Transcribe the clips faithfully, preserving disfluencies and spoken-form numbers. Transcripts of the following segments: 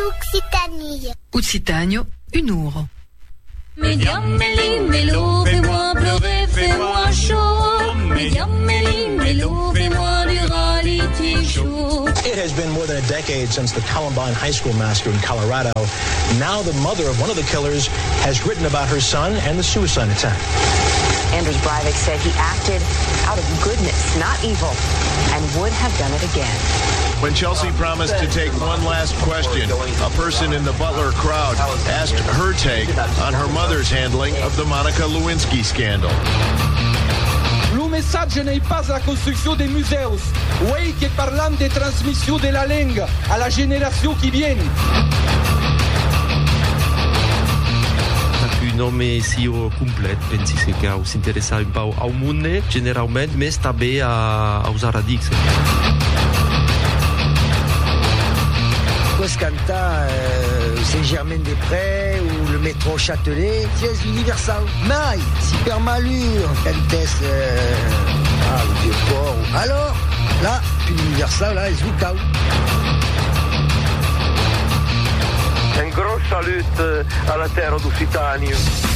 Occitanie. Occitanie, une ouro. Médiamélie, mélo, fais-moi pleurer, fais-moi chaud. Médiamélie, mélo, fais-moi du reality show. It has been more than a decade since the Columbine High School massacre in Colorado. Now the mother of one of the killers has written about her son and the suicide attempt. Anders Breivik said he acted out of goodness, not evil, and would have done it again. When Chelsea promised to take one last question, a person in the Butler crowd asked her take on her mother's handling of the Monica Lewinsky scandal. Il messaggio n'est pas la construction des museus, oui che parlant de transmission de la langue à la génération qui vient. Un nome sia complet, pensi che us interessa un po' al mondo, generalmente, ma sta bene a usare radix. Coscanta, euh, Saint-Germain-des-Prés ou le métro Châtelet, pièce universal. Maille, super malure, Cantes, euh, ah, le vieux port. Alors, là, universal, là, Zoukaou. Un gros salut à la terre d'Occitanie.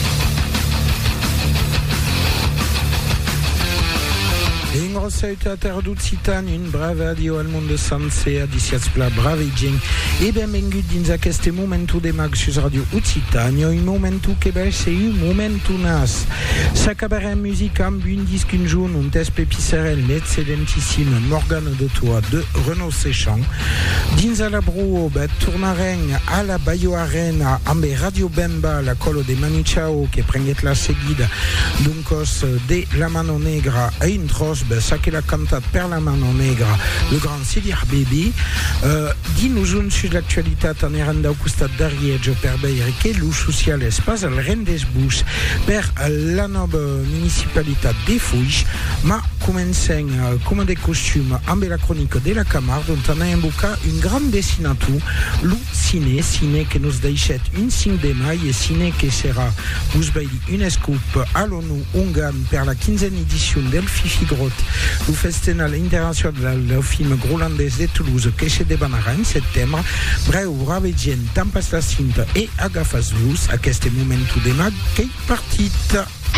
Un gros salut à la terre d'Occitanie, une brave adio al mondo sanse, adiciaspla bravegin, e benvengut dins aquest momentu de mag sus Radio Occitania, un momentu que va ser un momentu nas. S'acabarem musica amb un disc un jour, un test pepisserel l'excellentissime Morgane de Toit de Renaud Séchant. Dins a la bruo, bet tornarem a la Baio Arena amb Radio Bemba, la colo de Manu Chao, que prenguet la seguida d'un cos de La Mano Negra a un tros, ça que la cantate per La Mano Negra, le grand Sidir Baby. Euh, Dis-nous un sur l'actualité en errant au costat d'Ariège per veure que l'ús social és pas al rendes bus per la nova municipalitat de Foix, ma comencem uh, com de costum amb la crònica de la Camargue, on anem a invocar un gran dessinatiu, lo Cine, Cine que nos deixet un cinc de mai e Cine que serà, us veig un scoop a l'ONU Ungarn per la quinzena edició del Fifi Grot, lo Festival Internacional del Film Grolandès de Toulouse que se debanarà en setembre. Breu, ravegent, tampas la cinta e agafas-vos aquest moment de mag que hi partit.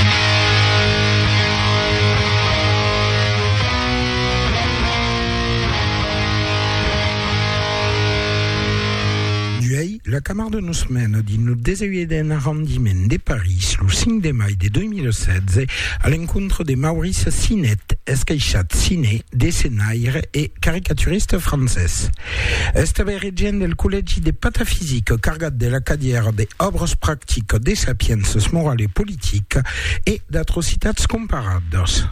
La Camargue nos mène d'un deseuilleden arrondiment de Paris le cinc de mai de deux mille setze à l'encontre de Maurice Sinet, esqueixat ciné, dessinaire et caricaturiste français. Estaberigent del Col·legi de Pataphysique cargat de la cadière de obres pràctiques de sapiences morales et politiques et d'atrocitats comparades.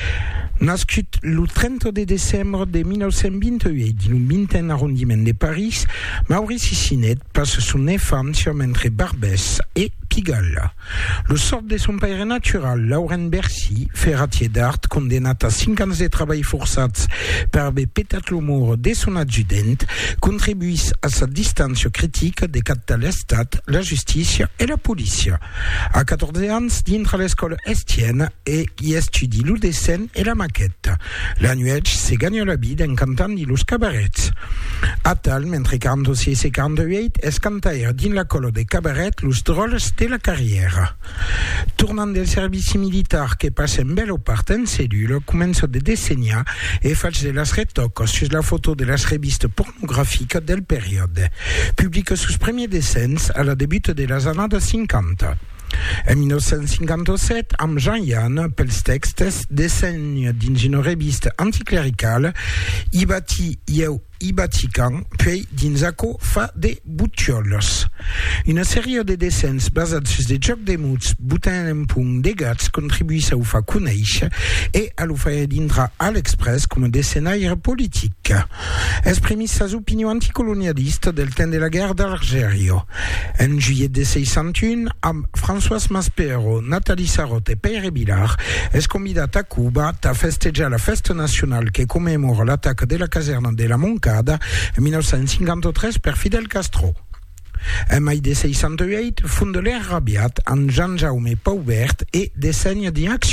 Nascut le trenta de décembre de mille neuf cent vingt-huit dans le vingtième arrondiment de Paris, Maurice Sinet passe son enfance entre Barbès et Pigalle. Le sort de son père natural, Laurent Bercy, ferratier d'art, condamnat à cinq ans de travail forçats per haver petat l'humor de son adjudant, contribuït à sa distance critique de captar l'Estat, la justícia et la policia. A catorze ans, dintre l'école Estienne, et y estudie le dessin et la maquette. La nuit, se gagne la vie en cantant di los cabarets. A tal, mentre quarante-six et quarante-huit, es cantaire din la colo de cabaret los drôles de la carrière. Tournant del servici militar que passen bel o part en cellule, comença de dissenyar e faig de las retocs sur la photo de las revistes pornogràfiques del període. Publica sus premiers dessins a la début de les années cinquanta. En mille neuf cent cinquanta-set, amb Jean Yann, pels textes, disseny dins una revista anticlericale, i bati eu i Vatican, puis dins aco fa de butxolos. Una sèrie de dessins basats sur des jocs de mots, butant en punt de gats, contribuïs a ho fa conèixer e a lo fer dintre a l'Express com a dessenaire politic. Exprimís ses opinions anticolonialistes del temps de la guerre d'Algèria. En juillet de seixanta-un, amb François Maspero, Nathalie Sarot e Pere Vilar, es convidat a Cuba a festejar la festa nacional que commemora l'atac de la caserna de la Moncada en mille neuf cent cinquanta-tres per Fidel Castro. En mai de seixanta-vuit, funda l'Air Rabiat amb Jean-Jaume Paubert e disseny d'inacció.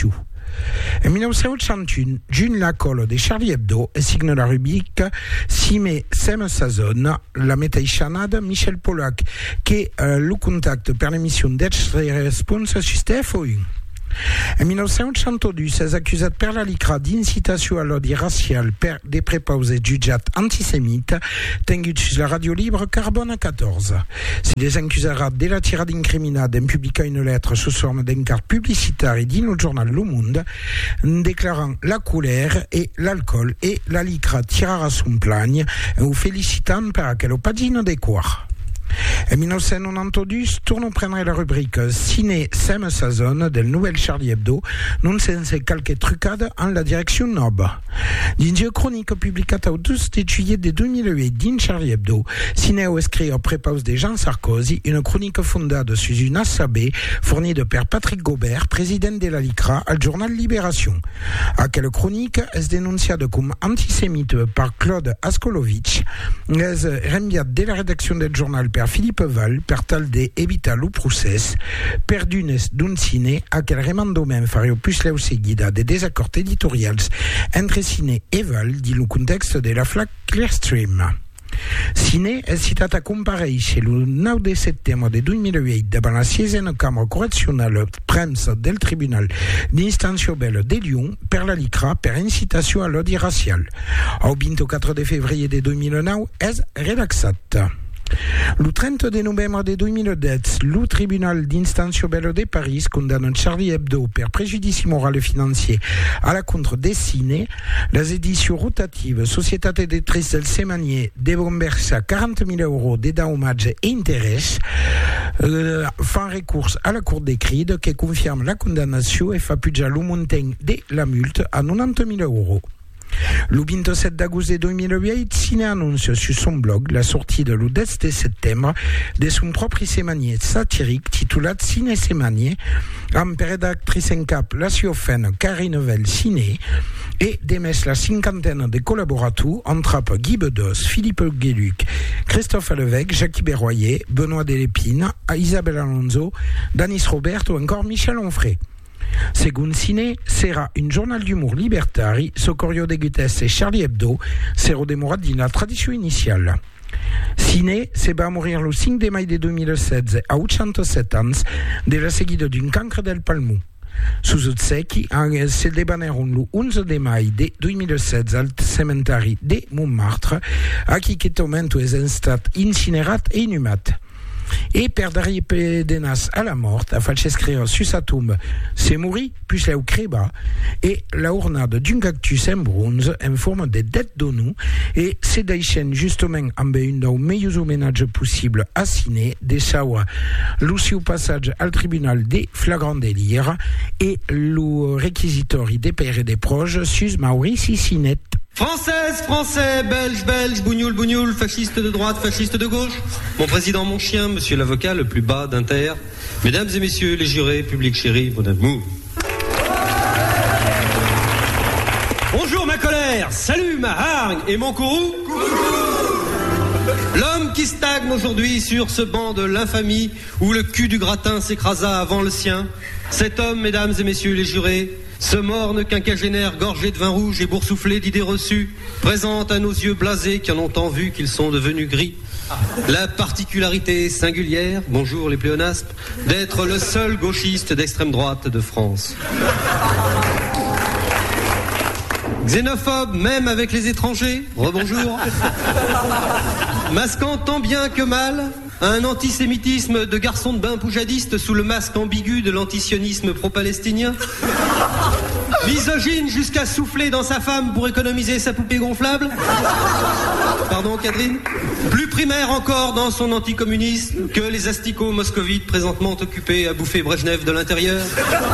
En millenovecentottantuno, June Lacolle de Charlie Hebdo signe la rubrique Sime Sem Sazon, la métaïchanade Michel Pollack, qui est euh, le contact per l'émission d'Extra Response sur T F O un. En millenovecentottantuno, c'est accusé per la Licra d'incitation à l'odi raciale per des prépausés jugiat antisémites tengut sur la radio libre Carbone quatorze. Si des accusats de la tirade incriminade en publica une lettre sous forme d'un carte publicitaire dans le journal Le Monde déclarant la couleur et l'alcool et la Licra tirera son plagne ou félicitant per aquella pagina de quoi. En millenovecentottantuno, tourno prendere la rubrique Ciné Sem Sazon del Nouvel Charlie Hebdo, non senza qualche truccade en la direction noble. Dans une chronique publiée au douze juillet de deux mille huit dans Charlie Hebdo, Ciné a écrit après pause de Jean Sarkozy une chronique fondée sur une assabé fournie de Père Patrick Gobert, président de la Licra, al journal Libération. À quelle chronique est dénoncée comme antisémite par Claude Askolovitch, est renviée de la rédaction del journal per Philippe Val, per tal de evitar lo procès, per d'unes d'un ciné a quel remandament faria plus la seguida de desacords editorials entre Ciné et Val dans le contexte de la flac Clearstream. Ciné è citata a comparèixer il nove de settembre de deux mille huit davant la sixième Camera correctionnelle premsa del Tribunal d'instància belle de Lyon per la Licra per incitation à l'odi racial. Au vingt-quatre de février de deux mille neuf és relaxat. Le trenta de novembre de deux mille dix, le tribunal d'instància belle de Paris condamne Charlie Hebdo per préjudici moral et financier à la contre des Ciné. Les éditions rotatives Société d'éditrice del Semanier devront verser quarante mille euros de dommages et intérêts. Euh, fan recours à la Cour des crimes qui confirme la condamnation et fait pujar le montant de la multe à quatre-vingt-dix mille euros. Le vingt-sept d'agosto de deux mille huit, Ciné annonce sur son blog la sortie de le dix de septembre de son propre semanier satirique titulé Ciné Semanier, amb per rédactrice en cap la siofène Karine Vel Ciné et d'émès la cinquantaine de collaborateurs entre Guy Bedos, Philippe Gueluc, Christophe Levesque, Jacques Berroyer, Benoît Delépine, Isabelle Alonso, Danis Robert ou encore Michel Onfray. Secondo Ciné, sera un journal d'humour libertari, Socorrio de Gutes et Charlie Hebdo, sera demorat dans la tradition initiale. Ciné se va mourir le cinq de mai de deux mille seize a ottantosette ans de la seguida d'un cancre del palmou. Sus obsequi se debaneron le onze de mai de deux mille seize al cementari de Montmartre, a qui aquest moment és estat incinerat e inhumat. Et per darrière pedenas à la mort a fait écrire sur sa tombe c'est mouru plus la creba et la ornade d'un cactus en bronze en forme de dette d'onu et c'est d'ailleurs justement amb un des meilleurs homénages possibles à Ciné de savoir l'oussi au passage al tribunal des flagrants délires et le réquisitori des pères et des proches sus Maurice Cinet. Française, Français, Belge, Belge, bougnoul, bougnoul, fasciste de droite, fasciste de gauche, mon président, mon chien, monsieur l'avocat le plus bas d'Inter, mesdames et messieurs les jurés, public chéri, mon amour. Bonjour ma colère, salut ma hargne et mon courroux. L'homme qui stagne aujourd'hui sur ce banc de l'infamie où le cul du gratin s'écrasa avant le sien, cet homme, mesdames et messieurs les jurés, ce morne quinquagénaire gorgé de vin rouge et boursouflé d'idées reçues présente à nos yeux blasés qui en ont tant vu qu'ils sont devenus gris la particularité singulière, bonjour les pléonastes, d'être le seul gauchiste d'extrême droite de France. Xénophobe même avec les étrangers, rebonjour. Masquant tant bien que mal un antisémitisme de garçon de bain poujadiste sous le masque ambigu de l'antisionisme pro-palestinien. Misogyne jusqu'à souffler dans sa femme pour économiser sa poupée gonflable. Pardon, Catherine. Plus primaire encore dans son anticommunisme que les asticots moscovites présentement occupés à bouffer Brejnev de l'intérieur.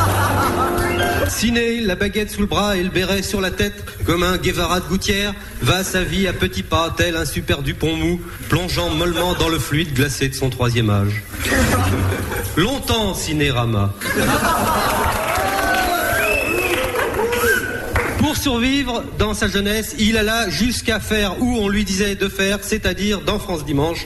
Ciné, la baguette sous le bras et le béret sur la tête, comme un Guevara de Gouttière, va sa vie à petits pas, tel un super Dupont mou, plongeant mollement dans le fluide glacé de son troisième âge. Longtemps, Cinérama. Pour Pour survivre dans sa jeunesse, il alla jusqu'à faire où on lui disait de faire, c'est-à-dire dans France Dimanche.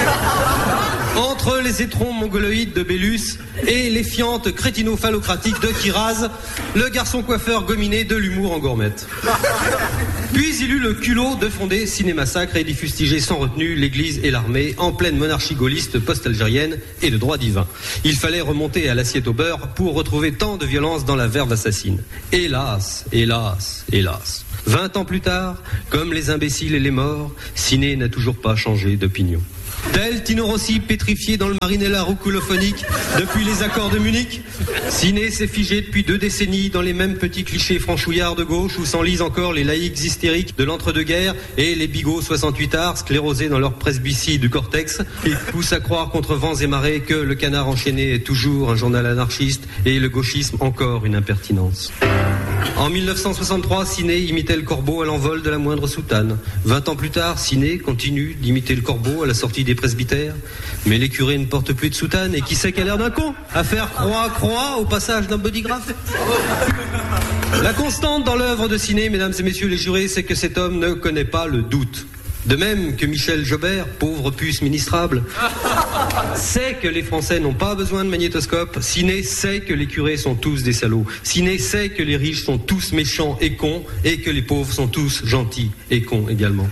Entre les étrons mongoloïdes de Bélus et les fientes crétino-phallocratiques de Kiraz, le garçon coiffeur gominé de l'humour en gourmette. Puis il eut le culot de fonder Ciné-Massacre et d'y fustiger sans retenue l'église et l'armée en pleine monarchie gaulliste post-algérienne et le droit divin. Il fallait remonter à l'assiette au beurre pour retrouver tant de violence dans la verve assassine. Hélas, hélas, hélas. Vingt ans plus tard, comme les imbéciles et les morts, Ciné n'a toujours pas changé d'opinion. Tel Tino Rossi pétrifié dans le marinella roucoulophonique depuis les accords de Munich, Ciné s'est figé depuis deux décennies dans les mêmes petits clichés franchouillards de gauche où s'enlisent encore les laïcs hystériques de l'entre-deux-guerres et les bigots soixante-huit arts sclérosés dans leur presbytie du cortex et poussent à croire contre vents et marées que le Canard enchaîné est toujours un journal anarchiste et le gauchisme encore une impertinence. En mille neuf cent soixante-trois, Ciné imitait le corbeau à l'envol de la moindre soutane. Vingt ans plus tard, Ciné continue d'imiter le corbeau à la sortie des presbytères. Mais les curés ne portent plus de soutane et qui sait qu'a l'air d'un con à faire croix-croix au passage d'un bodygraphe. La constante dans l'œuvre de Ciné, mesdames et messieurs les jurés, c'est que cet homme ne connaît pas le doute. De même que Michel Jobert, pauvre puce ministrable, sait que les Français n'ont pas besoin de magnétoscope. Ciné sait que les curés sont tous des salauds. Ciné sait que les riches sont tous méchants et cons et que les pauvres sont tous gentils et cons également.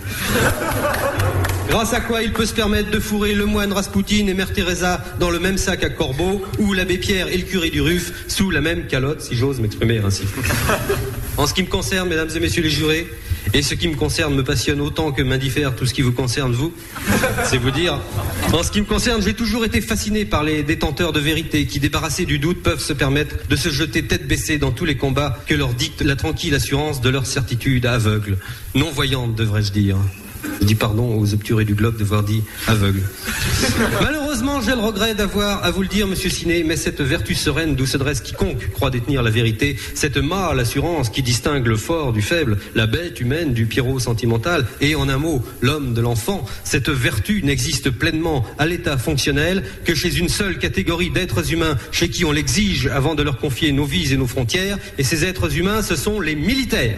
Grâce à quoi il peut se permettre de fourrer le moine Raspoutine et Mère Teresa dans le même sac à corbeau ou l'abbé Pierre et le curé du Ruf sous la même calotte, si j'ose m'exprimer ainsi. En ce qui me concerne, mesdames et messieurs les jurés, et ce qui me concerne me passionne autant que m'indiffère tout ce qui vous concerne, vous, c'est vous dire. En ce qui me concerne, j'ai toujours été fasciné par les détenteurs de vérité qui, débarrassés du doute, peuvent se permettre de se jeter tête baissée dans tous les combats que leur dicte la tranquille assurance de leur certitude aveugle. Non-voyante, devrais-je dire. Je dis pardon aux obturés du globe d'avoir dit aveugle. Malheureusement, j'ai le regret d'avoir à vous le dire, monsieur Ciné, mais cette vertu sereine d'où se dresse quiconque croit détenir la vérité, cette mâle assurance qui distingue le fort du faible, la bête humaine du Pierrot sentimental, et en un mot, l'homme de l'enfant, cette vertu n'existe pleinement à l'état fonctionnel que chez une seule catégorie d'êtres humains chez qui on l'exige avant de leur confier nos vies et nos frontières, et ces êtres humains, ce sont les militaires.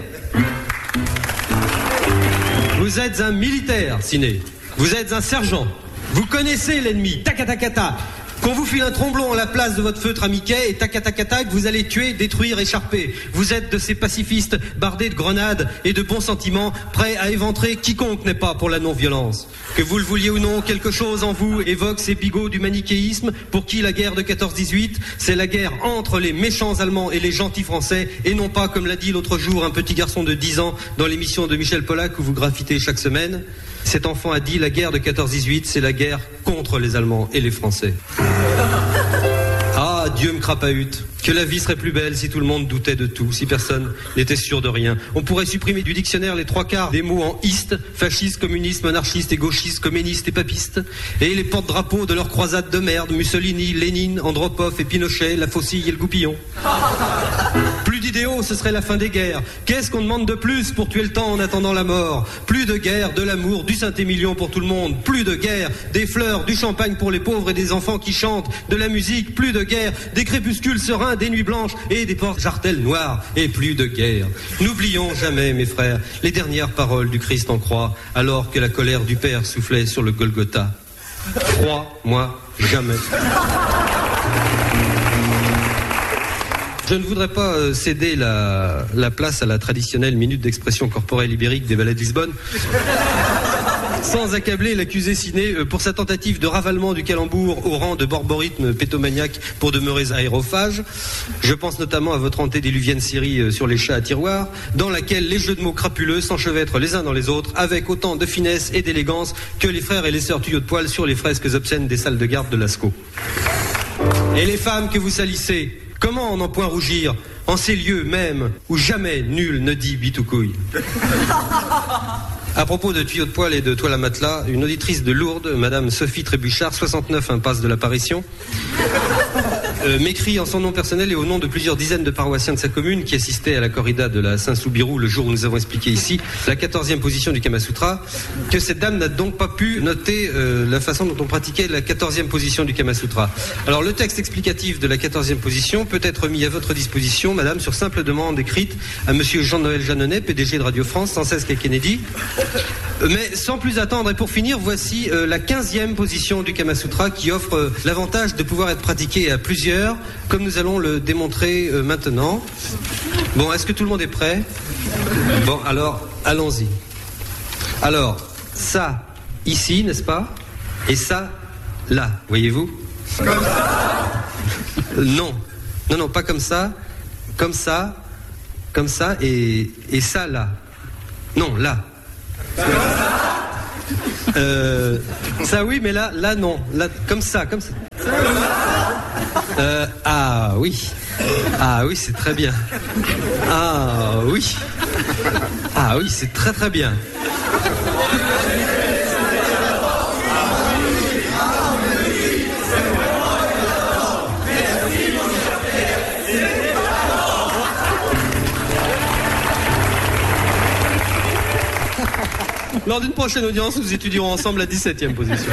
Vous êtes un militaire, Ciné. Vous êtes un sergent. Vous connaissez l'ennemi. Tac-tac-tac. Qu'on vous file un tromblon à la place de votre feutre à Mickey et tac-tac-tac, vous allez tuer, détruire, écharper. Vous êtes de ces pacifistes bardés de grenades et de bons sentiments, prêts à éventrer quiconque n'est pas pour la non-violence. Que vous le vouliez ou non, quelque chose en vous évoque ces bigots du manichéisme pour qui la guerre de quatorze dix-huit, c'est la guerre entre les méchants Allemands et les gentils Français et non pas, comme l'a dit l'autre jour un petit garçon de dix ans dans l'émission de Michel Pollack où vous graffitez chaque semaine. Cet enfant a dit la guerre de quatorze dix-huit, c'est la guerre contre les Allemands et les Français. Ah, Dieu me crapahute. Que la vie serait plus belle si tout le monde doutait de tout, si personne n'était sûr de rien. On pourrait supprimer du dictionnaire les trois quarts des mots en iste, fasciste, communiste, monarchiste et gauchiste, communiste et papiste, et les porte-drapeaux de leur croisade de merde, Mussolini, Lénine, Andropov et Pinochet, la faucille et le goupillon. Plus d'idéaux, ce serait la fin des guerres. Qu'est-ce qu'on demande de plus pour tuer le temps en attendant la mort? Plus de guerre, de l'amour, du Saint-Émilion pour tout le monde. Plus de guerre, des fleurs, du champagne pour les pauvres et des enfants qui chantent, de la musique. Plus de guerre, des crépuscules sereins, des nuits blanches et des portes jartelles noires. Et plus de guerre. N'oublions jamais, mes frères, les dernières paroles du Christ en croix, alors que la colère du Père soufflait sur le Golgotha. Crois-moi jamais. Je ne voudrais pas céder la, la place à la traditionnelle minute d'expression corporelle ibérique des ballets de Lisbonne, sans accabler l'accusé Ciné pour sa tentative de ravalement du calembour au rang de borborithme pétomaniaque pour demeurer aérophage. Je pense notamment à votre antédiluvienne série sur les chats à tiroirs, dans laquelle les jeux de mots crapuleux s'enchevêtrent les uns dans les autres avec autant de finesse et d'élégance que les frères et les sœurs tuyaux de poil sur les fresques obscènes des salles de garde de Lascaux. Et les femmes que vous salissez, comment en n'en point rougir en ces lieux mêmes où jamais nul ne dit bite ou couille. À propos de tuyaux de poil et de toile à matelas, une auditrice de Lourdes, Madame Sophie Trébuchard, soixante-neuf impasse de l'Apparition, euh, m'écrit en son nom personnel et au nom de plusieurs dizaines de paroissiens de sa commune qui assistaient à la corrida de la Saint-Soubirou le jour où nous avons expliqué ici la quatorzième position du Kama Sutra, que cette dame n'a donc pas pu noter euh, la façon dont on pratiquait la quatorzième position du Kama Sutra. Alors le texte explicatif de la quatorzième position peut être mis à votre disposition, madame, sur simple demande écrite à monsieur Jean-Noël Jeannonnet, P D G de Radio France, cent seize quai Kennedy. Mais sans plus attendre, et pour finir, voici euh, la quinzième position du Kama Sutra qui offre euh, l'avantage de pouvoir être pratiquée à plusieurs, comme nous allons le démontrer euh, maintenant. Bon, est-ce que tout le monde est prêt? Bon, alors, allons-y. Alors, ça, ici, n'est-ce pas? Et ça, là, voyez-vous? Comme ça? Non, non, non, pas comme ça, comme ça, comme ça, et, et ça, là. Non, là. Euh, ça oui, mais là, là non. Là, comme ça, comme ça. Euh, ah oui. Ah oui, c'est très bien. Ah oui. Ah oui, c'est très très bien. Lors d'une prochaine audience, nous étudierons ensemble la dix-septième position.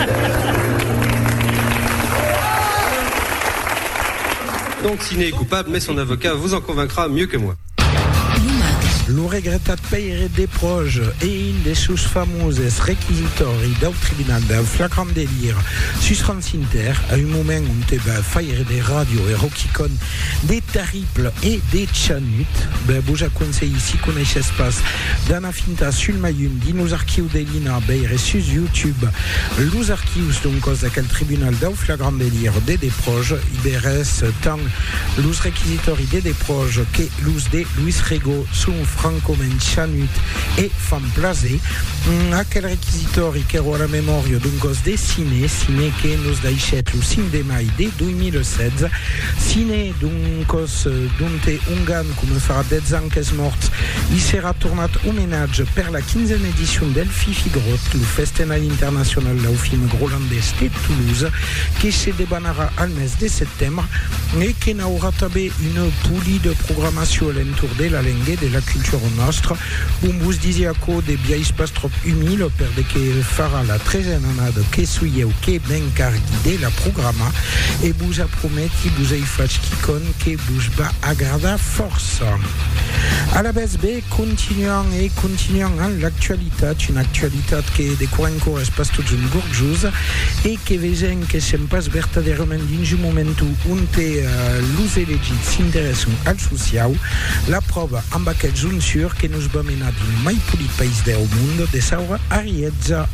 Donc, Siné est coupable, mais son avocat vous en convaincra mieux que moi. Lo regrettat peire de proj e in de sus famoses requisitori del tribunal del flagrant delir sus Rancinter a un moment on te va faire des radios et rockicon des terribles et des chanut be boja conseil ici connaissez pas dana finta sul mayum di nos archius de l'Ina beire sus YouTube los archius donc cause d'aquel tribunal del flagrant delir de de proj iberes tant los requisitori de de proj que los de Luis Rego sont Franco Menchanut e Fan Plazé aquel requisitori che ero alla memoria d'un cos de Cine Cine che nos daichet lo cinque de mai de duemilasedici Cine d'un cos d'unte ungan come farà dez ans che è mort i sarà tornat omenatge per la quinzième edition del Fifigrot lo Festival International del film grolandès de Toulouse che se debanara al mes de settembre e che n'aura també une poulie de programmation l'entour de la langue de la culture nostra, un bus disiaco de biais pas trop umile per de che farà la tretzena annada che suieu che ben carghi de la programma e bus a prometti bus ai fac chicon che bus va agrada forza. A la B S B continuant e continuant en l'actualitat, une actualitat che de quan cores pas tots un gorgius e che vegen che sem pas verdaderament dins un momentu unte uh, los elegits s'interessun al social, la prova amb aquells unsur que nos va menar din mai polit país del món de saura arietza.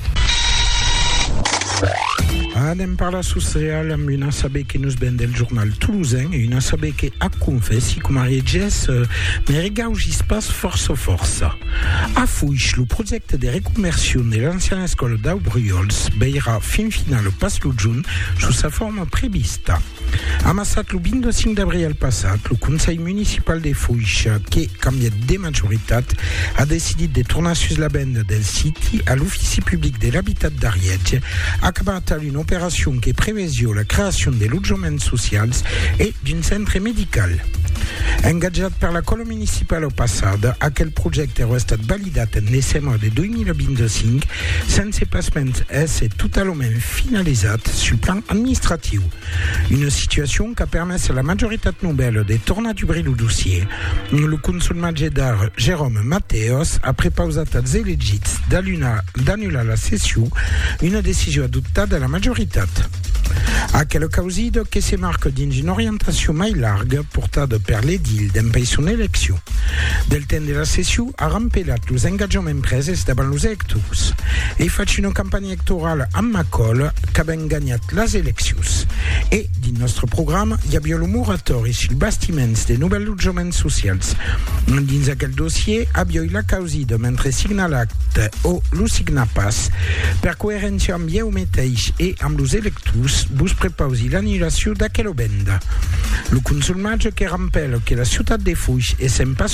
Anem parla social amb una saber que nos ven del journal toulousain e una saber que a confessi com arietges uh, me regaugis pas força força. A fuix, lo projecte de reconversion de l'anciana escola d'Aubriols beira fin final pas lo juny su sa forma prevista. Amassat lo vint-cinc d'abril passat, lo Consell Municipal de Fuix, que, canviat de majoritat, ha decidit de tornar sus la venda del siti a l'Ofici Public de l'Habitat d'Arietge, acabat una operació que prevesió la creació de lotjaments socials i d'un centre medical. Engagat per la Colo Municipal au passat, aquel projecte ha estat validat en desembre de dos mil vint-cinc sense pasment ésser totalment finalitzat sul plan administratiu. Una situació que ha permès a la majoritat nouvelle de tornar a obrir el dossier. El consulmatge d'art Jérôme Mateos ha prepausat als elegits d'anul·lar la sessió, una decisió adoptada a la majoritat. Aquel causido que se marca dins una orientació mai larga portada per l'edil d'empèi son elecció. Del temps de la sessió ha rampelat los engagements preses davant los electors e faig una campanya electoral amb Macol que ben guanyat les eleccions. E, dins nostre programa, hi havia el moratori sul bastiments de nous lotjaments socials. Dins aquel dossier, havia la causida mentre signa l'acte o lo signa pas per coherència amb eu mateix e amb los electors bus prepausi l'annulació d'aquella venda. El consulmatge que rampela que la ciutat de Fuix és en pas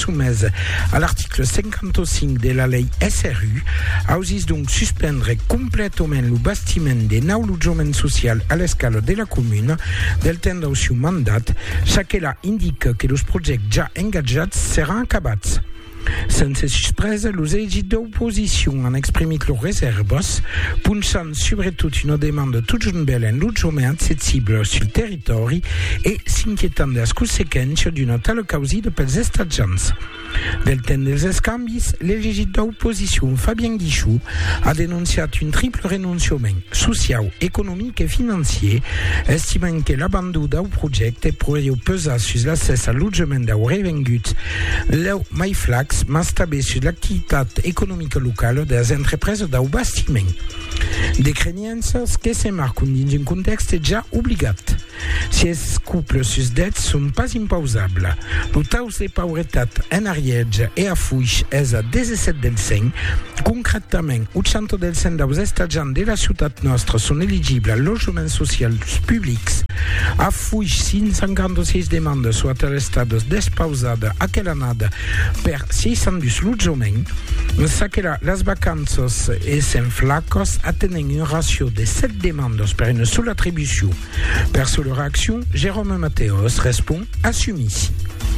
soumise à l'article cinquante-cinq de la lei S R U, ausis donc suspendre complètement le bâtiment des nou logement social à l'escale de la commune del temps del seu mandat, chaque là indique que les projets déjà engagés seront acabats. Sense suspres, los elegits d'oposició han exprimit lors reserves, punxant sobretot una demanda tot un bel enlotjament accessible sul territori e s'inquietant de les conseqüències d'una tal causida pels estatjants. Del temps dels escanvis, l'elegit d'oposició Fabien Guichou ha denunciat un triple renonciament social, econòmic i financier, estimant que l'abandó del projecte podria pesar sus l'accés al lotjament del revengut l'eu mai flacs, mas també sur l'activitat econòmica local de les entreprises del bastiment. Des creences que se marquent dins un context ja obligat. Si els couples sus dets són pas impausables, el taus de pauretat en arietge e a fuix és a disset del cent, concretament oitanta del cent dels estatjants de la ciutat nostra són eligibles a logements socials públics, a fuix cinc cent cinquanta-sis demandes o atestades despausades aquella anada per sis cents logements, sa que les vacances esen flacos atenen un ratio de set demandes per una sola atribució. Per sola reacció, Jérôme Mateos respon assumís.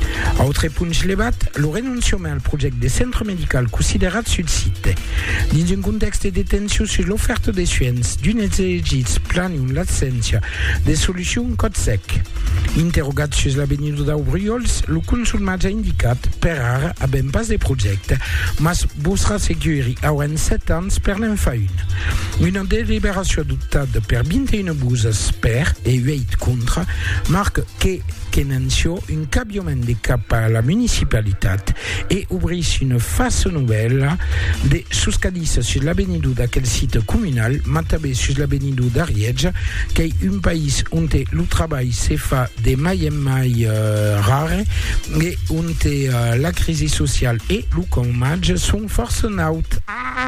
A altre punts elevat, el renonciament al projecte de centre medical considerat sul site. Dins un context de detenció sur l'oferta de soins d'un elegits planium l'absència de solució cot sec. Interrogat sur l'avenida d'Aubriols, el consulmat ha indicat per ara a ben pas de projecte, mas busca seguir hauran set anys per n'en fa un. Una deliberació adoptada per vint i una buses per e huit contra marca que qu'enanció un canviament de cap a la municipalitat et obrís une face nouvelle de suscadissa sur l'avenida d'aquel site communal, matabé sur l'avenida d'Ariège, qu'est un pays où le travail se fait de mai en mai euh, rare et où euh, la crise sociale et le chômage sont force nautes.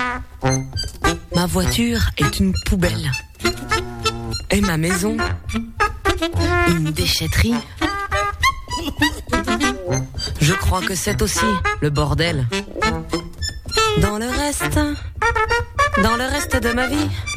Ma voiture est une poubelle. Et ma maison, une déchetterie. Je crois que c'est aussi le bordel. Dans le reste, dans le reste de ma vie,